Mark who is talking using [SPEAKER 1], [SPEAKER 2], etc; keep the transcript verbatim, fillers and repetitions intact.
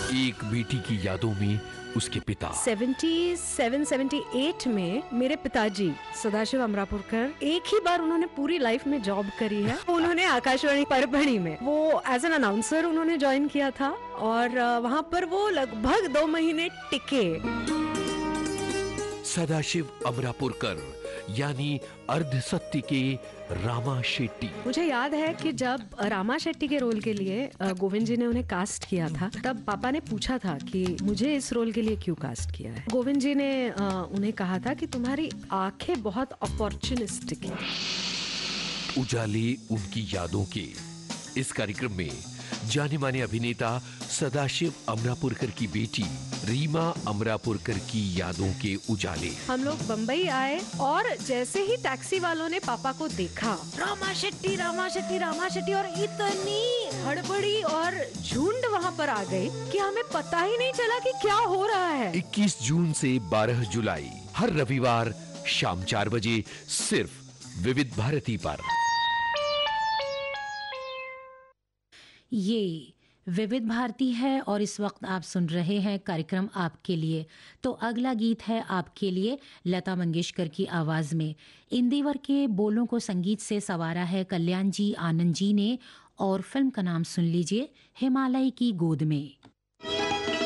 [SPEAKER 1] एक बेटी की यादों में उसके पिता।
[SPEAKER 2] सतहत्तर अठहत्तर में मेरे पिताजी सदाशिव अमरापुरकर, एक ही बार उन्होंने पूरी लाइफ में जॉब करी है। उन्होंने आकाशवाणी परभणी में वो एज एन अनाउंसर उन्होंने ज्वाइन किया था और वहाँ पर वो लगभग दो महीने टिके।
[SPEAKER 1] सदाशिव अमरापुरकर यानी अर्ध सत्य के रामा शेट्टी।
[SPEAKER 2] मुझे याद है कि जब रामा शेट्टी के रोल के लिए गोविंद जी ने उन्हें कास्ट किया था, तब पापा ने पूछा था कि मुझे इस रोल के लिए क्यों कास्ट किया है। गोविंद जी ने उन्हें कहा था कि तुम्हारी आंखें बहुत अपॉर्चुनिस्टिक हैं।
[SPEAKER 1] उजाले उनकी यादों के इस कार्यक्रम में जाने माने अभिनेता सदाशिव अमरापुरकर की बेटी रीमा अमरापुरकर की यादों के उजाले।
[SPEAKER 2] हम लोग बम्बई आए और जैसे ही टैक्सी वालों ने पापा को देखा, रामा शेट्टी रामा शेट्टी रामा शेट्टी, और इतनी हड़बड़ी और झुंड वहाँ पर आ गई कि हमें पता ही नहीं चला कि क्या हो रहा है।
[SPEAKER 1] इक्कीस जून से बारह जुलाई हर रविवार शाम चार बजे सिर्फ विविध भारती पर।
[SPEAKER 3] ये विविध भारती है और इस वक्त आप सुन रहे हैं कार्यक्रम आपके लिए। तो अगला गीत है आपके लिए लता मंगेशकर की आवाज में। इंदिवर के बोलों को संगीत से संवारा है कल्याण जी आनंद जी ने और फिल्म का नाम सुन लीजिए हिमालय की गोद में।